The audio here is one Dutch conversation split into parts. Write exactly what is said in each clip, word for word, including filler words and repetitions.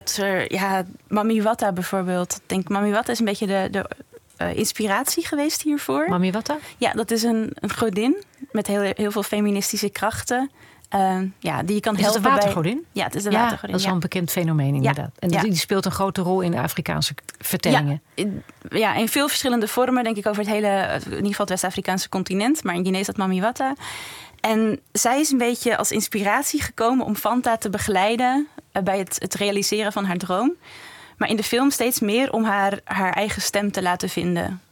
Ja, Mami Wata bijvoorbeeld. Ik denk, Mami Wata is een beetje de, de uh, inspiratie geweest hiervoor. Mami Wata? Ja, dat is een, een godin met heel, heel veel feministische krachten. Uh, ja, die je kan is helpen. Is het de watergodin? Bij... Ja, het is de ja, watergodin. Dat is wel ja. een bekend fenomeen inderdaad. Ja. En ja. die speelt een grote rol in de Afrikaanse vertellingen. Ja, in, ja, in veel verschillende vormen, denk ik, over het hele, in ieder geval het West-Afrikaanse continent. Maar in Guinea is dat Mami Wata. En zij is een beetje als inspiratie gekomen om Fanta te begeleiden bij het, het realiseren van haar droom. Maar in de film steeds meer om haar, haar eigen stem te laten vinden.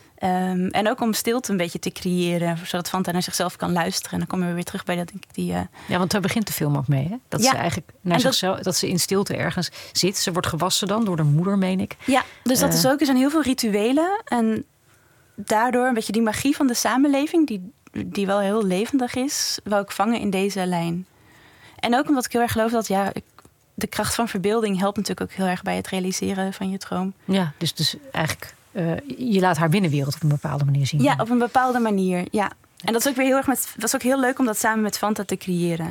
Um, en ook om stilte een beetje te creëren, zodat Fanta naar zichzelf kan luisteren. En dan komen we weer terug bij dat, denk ik, die... Uh... Ja, want daar begint de film ook mee, hè? Dat ja. ze eigenlijk naar zichzelf, dat... dat ze in stilte ergens zit. Ze wordt gewassen dan door de moeder, meen ik. Ja, dus dat uh... is ook. Er zijn heel veel rituelen. En daardoor een beetje die magie van de samenleving, die, die wel heel levendig is, wou ik vangen in deze lijn. En ook omdat ik heel erg geloof dat, ja, ik, de kracht van verbeelding helpt natuurlijk ook heel erg bij het realiseren van je droom. Ja, dus, dus eigenlijk... Uh, je laat haar binnenwereld op een bepaalde manier zien. Ja, op een bepaalde manier, ja. En dat is ook weer heel erg met, dat is ook heel leuk om dat samen met Fanta te creëren.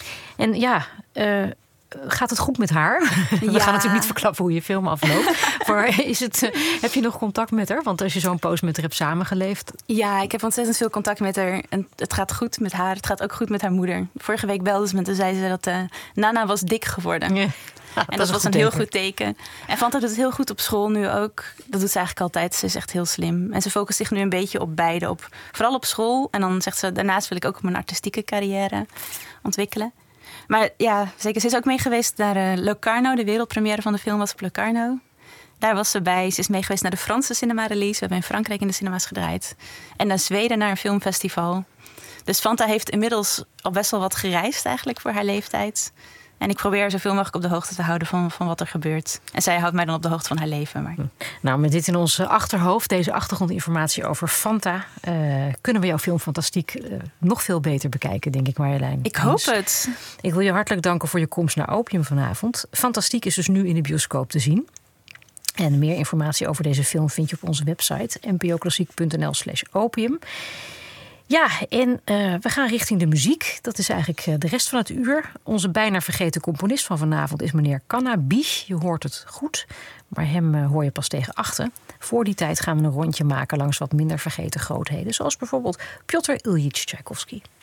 En ja, uh, gaat het goed met haar? Ja. We gaan natuurlijk niet verklappen hoe je film afloopt. Maar is het, uh, heb je nog contact met haar? Want als je zo'n poos met haar hebt samengeleefd. Ja, ik heb ontzettend veel contact met haar. En het gaat goed met haar. Het gaat ook goed met haar moeder. Vorige week belde ze me en zei ze dat uh, Nana was dik geworden. Ja. Ja, en dat, dat was een, een heel goed teken. En Fanta doet het heel goed op school nu ook. Dat doet ze eigenlijk altijd. Ze is echt heel slim. En ze focust zich nu een beetje op beide. Op, vooral op school. En dan zegt ze, daarnaast wil ik ook mijn artistieke carrière ontwikkelen. Maar ja, zeker. Ze is ook mee geweest naar uh, Locarno. De wereldpremière van de film was op Locarno. Daar was ze bij. Ze is mee geweest naar de Franse cinema-release. We hebben in Frankrijk in de cinema's gedraaid. En naar Zweden naar een filmfestival. Dus Fanta heeft inmiddels al best wel wat gereisd eigenlijk voor haar leeftijd. En ik probeer zoveel mogelijk op de hoogte te houden van, van wat er gebeurt. En zij houdt mij dan op de hoogte van haar leven. Maar... Nou, met dit in ons achterhoofd, deze achtergrondinformatie over Fanta, Uh, kunnen we jouw film Fantastiek uh, nog veel beter bekijken, denk ik, Marjolein. Ik hoop het. Ik wil je hartelijk danken voor je komst naar Opium vanavond. Fantastiek is dus nu in de bioscoop te zien. En meer informatie over deze film vind je op onze website n p o klassiek punt n l slash opium. Ja, en uh, we gaan richting de muziek. Dat is eigenlijk uh, de rest van het uur. Onze bijna vergeten componist van vanavond is meneer Cannabis. Je hoort het goed, maar hem uh, hoor je pas tegen achten. Voor die tijd gaan we een rondje maken langs wat minder vergeten grootheden. Zoals bijvoorbeeld Piotr Iljitsch Tchaikovsky.